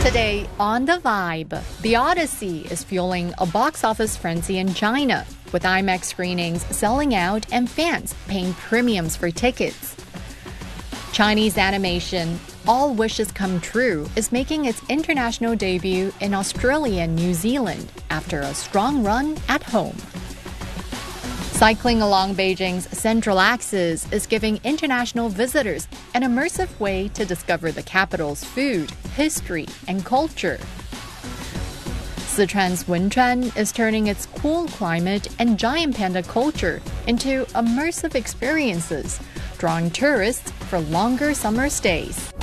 Today on The Vibe, The Odyssey is fueling a box office frenzy in China, with IMAX screenings selling out and fans paying premiums for tickets. Chinese animation All Wishes Come True is making its international debut in Australia and New Zealand after a strong run at home. Cycling along Beijing's Central Axis is giving international visitors an immersive way to discover the capital's food, history, and culture. Sichuan's Wenchuan is turning its cool climate and giant panda culture into immersive experiences, drawing tourists for longer summer stays.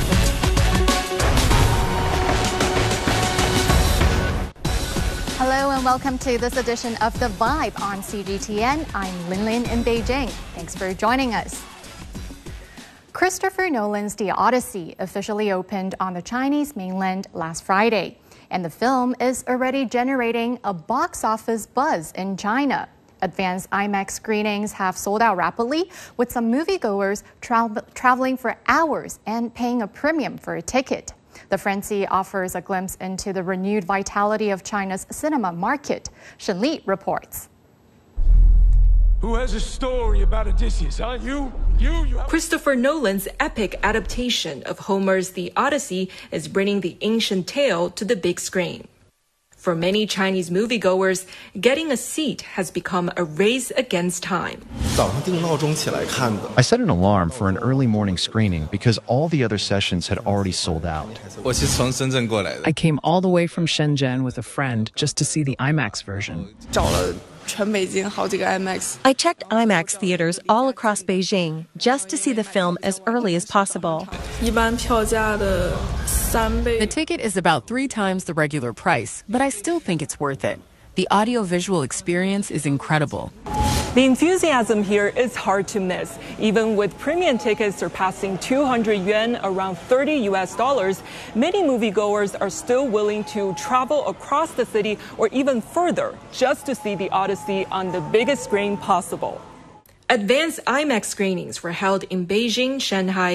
Hello and welcome to this edition of The Vibe on CGTN. I'm Lin Lin in Beijing. Thanks for joining us. Christopher Nolan's The Odyssey officially opened on the Chinese mainland last Friday, and the film is already generating a box office buzz in China. Advanced IMAX screenings have sold out rapidly, with some moviegoers traveling for hours and paying a premium for a ticket. The frenzy offers a glimpse into the renewed vitality of China's cinema market. Shen Li reports. Who has a story about Odysseus, huh? You Christopher Nolan's epic adaptation of Homer's The Odyssey is bringing the ancient tale to the big screen. For many Chinese moviegoers, getting a seat has become a race against time. I set an alarm for an early morning screening because all the other sessions had already sold out. I came all the way from Shenzhen with a friend just to see the IMAX version. I checked IMAX theaters all across Beijing just to see the film as early as possible. The ticket is about 3 times the regular price, but I still think it's worth it. The audiovisual experience is incredible. The enthusiasm here is hard to miss. Even with premium tickets surpassing 200 yuan, around $30, many moviegoers are still willing to travel across the city or even further just to see The Odyssey on the biggest screen possible. Advanced IMAX screenings were held in Beijing, Shanghai,